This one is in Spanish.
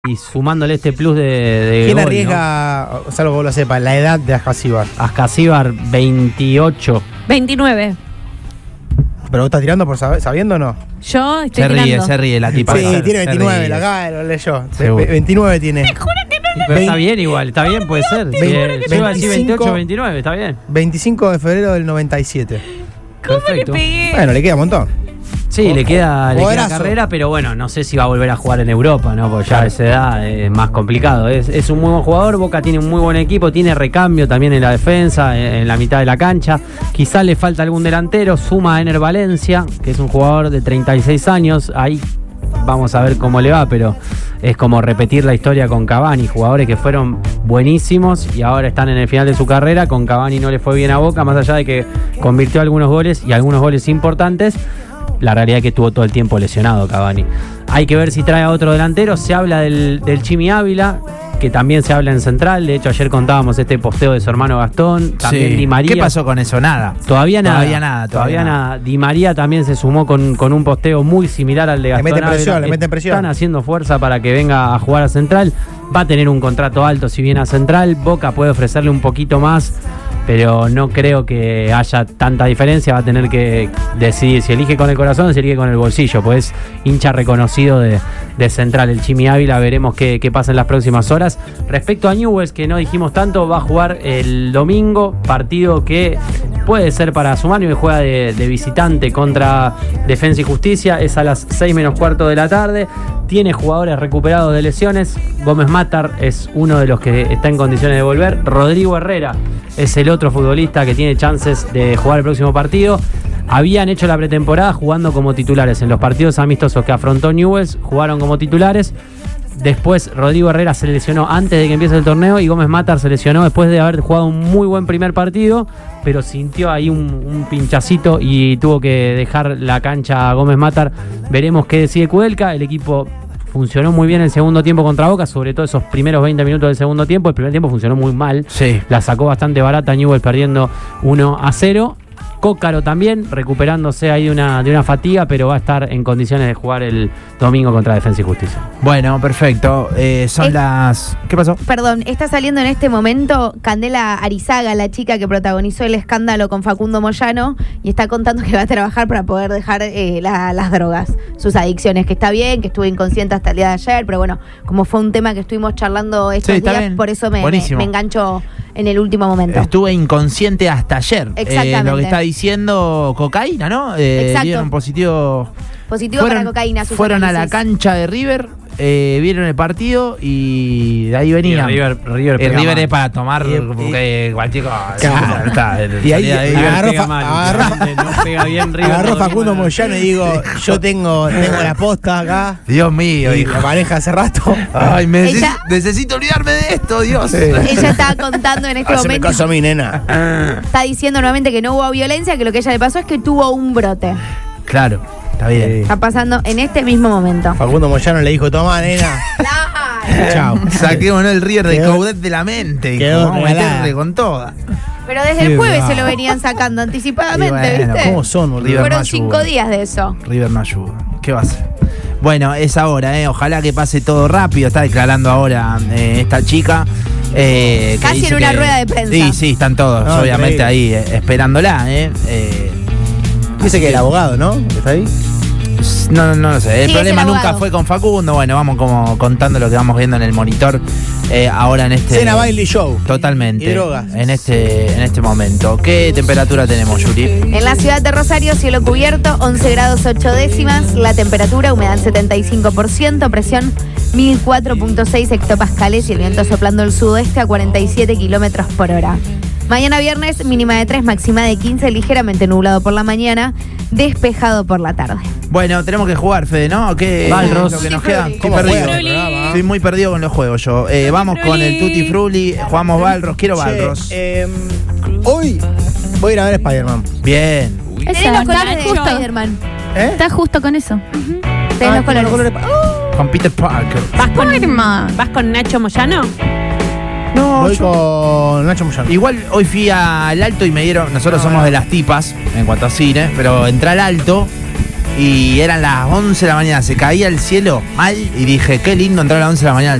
Y sumándole este plus de ¿Quién gol, arriesga, ¿no? Salvo que vos lo sepas, la edad de Ascasíbar? Ascasíbar, 28. 29. ¿Pero vos estás tirando por sabiendo o no? Yo estoy tirando. Se ríe la tipa. Sí, tiene Se 29, ríe. acá lo leyó. Seguro. 29 tiene. Pero está bien igual, está bien, puede ser. Te juro que Yo iba a decir 25, 28, 29, está bien. 25 de febrero del 97. ¿Cómo Perfecto. le pegué? Bueno, le queda un montón. Sí, le queda Jugadorazo. carrera, pero bueno, no sé si va a volver a jugar en Europa, ¿no? Porque ya a esa edad es más complicado. Es un muy buen jugador, Boca tiene un muy buen equipo, tiene recambio también en la defensa, en la mitad de la cancha. Quizá le falta algún delantero, suma a Ener Valencia, que es un jugador de 36 años, ahí vamos a ver cómo le va, pero es como repetir la historia con Cavani, jugadores que fueron buenísimos y ahora están en el final de su carrera. Con Cavani no le fue bien a Boca, más allá de que convirtió algunos goles y algunos goles importantes. La realidad es que estuvo todo el tiempo lesionado Cavani. Hay que ver si trae a otro delantero. Se habla del Chimi Ávila, que también se habla en Central. De hecho, ayer contábamos este posteo de su hermano Gastón. También Sí. Di María. ¿Qué pasó con eso? Nada. Todavía nada. Todavía nada. Di María también se sumó con un posteo muy similar al de Gastón. meten presión, Ávila. le meten presión. Están haciendo fuerza para que venga a jugar a Central. Va a tener un contrato alto si viene a Central. Boca puede ofrecerle un poquito más, pero no creo que haya tanta diferencia. Va a tener que decidir si elige con el corazón o si elige con el bolsillo, pues es hincha reconocido de Central, el Chimi Ávila. Veremos qué pasa en las próximas horas. Respecto a Newell's, que no dijimos tanto, va a jugar el domingo, partido que puede ser para sumar. Newell's juega de visitante contra Defensa y Justicia, es a las 6:15 de la tarde. Tiene jugadores recuperados de lesiones. Gómez Matar es uno de los que está en condiciones de volver. Rodrigo Herrera es el otro futbolista que tiene chances de jugar el próximo partido. Habían hecho la pretemporada jugando como titulares en los partidos amistosos que afrontó Newell's, jugaron como titulares. Después Rodrigo Herrera se lesionó antes de que empiece el torneo y Gómez Matar se lesionó después de haber jugado un muy buen primer partido, pero sintió ahí un pinchacito y tuvo que dejar la cancha a Gómez Matar. Veremos qué decide Kudelka. El equipo funcionó muy bien el segundo tiempo contra Boca, sobre todo esos primeros 20 minutos del segundo tiempo. El primer tiempo funcionó muy mal. Sí. La sacó bastante barata Newell's perdiendo 1-0. Cócaro también, recuperándose ahí de una fatiga, pero va a estar en condiciones de jugar el domingo contra Defensa y Justicia. Bueno, perfecto. Son las... ¿Qué pasó? Perdón, está saliendo en este momento Candela Arizaga, la chica que protagonizó el escándalo con Facundo Moyano, y está contando que va a trabajar para poder dejar las drogas, sus adicciones, que está bien, que estuvo inconsciente hasta el día de ayer, pero bueno, como fue un tema que estuvimos charlando estos está días, bien. por eso me Buenísimo. en el último momento. Estuve inconsciente hasta ayer. Exactamente. Lo que está diciendo cocaína, ¿no? Exacto. Dieron positivo. Positivo para cocaína. sus Fueron a la análisis. cancha de River, vieron el partido y de ahí venían. River El pega River mal. es para tomar cualquier cosa. Claro. Está, Y ahí River agarró pega mal, no pega bien River. Agarró no, Facundo River. Moyano y digo, yo tengo la posta acá. Dios mío, Y hijo. la pareja hace rato. Ay, Ella- necesito olvidarme de esto, Dios. Ella está contando en este Haceme momento, caso a mí, nena. está diciendo nuevamente que no hubo violencia, que lo que a ella le pasó es que tuvo un brote. Claro, está bien. Está pasando en este mismo momento. Facundo Moyano le dijo, tomá, nena. Chao. Saquémonos el River de Quedó- Coudet de la mente. quedó Hijo. Vamos a regalada. meterle con toda. Pero desde Qué el jueves bravo. se lo venían sacando anticipadamente, Y bueno, ¿viste? ¿Cómo son, boludo? River Fueron no 5 ayuda. días de eso. River no ayuda. ¿Qué va a hacer? Bueno, es ahora, ojalá que pase todo rápido. Está declarando ahora esta chica. Que Casi dice en una que- rueda de prensa. Sí, están todos, No, obviamente, increíble. ahí esperándola. Dice que el abogado, ¿no? ¿Está ahí? No lo sé. El Sí, problema es el nunca abogado. fue con Facundo. Bueno, vamos como contando lo que vamos viendo en el monitor ahora en este. Cena, baile y show. Totalmente. Y drogas. En este momento. ¿Qué temperatura tenemos, Yuri? En la ciudad de Rosario, cielo cubierto, 11 grados 8 décimas, la temperatura, humedad 75%, presión 1004.6 hectopascales y el viento soplando el sudoeste a 47 kilómetros por hora. Mañana viernes, mínima de 3, máxima de 15, ligeramente nublado por la mañana, despejado por la tarde. Bueno, tenemos que jugar, Fede, ¿no? ¿Qué Balros. es lo que nos Tutti queda? Frutti. Estoy ¿Cómo perdido. juega el programa? Estoy muy perdido con los juegos yo. Vamos con el Tutti Frutti, jugamos Balros, quiero Balros. Che, hoy voy a ir a ver Spider-Man. Bien. Tenés Eso, los está colores de justo. Spider-Man. Está justo con eso. Tenés los colores. Con Peter Parker. ¿Vas con Nacho Moyano? No, Voy con Nacho Moyano. igual hoy fui al Alto y me dieron, nosotros somos de las tipas en cuanto a cine, pero entré al Alto Y eran las 11 de la mañana, se caía el cielo mal y dije, qué lindo entrar a las 11 de la mañana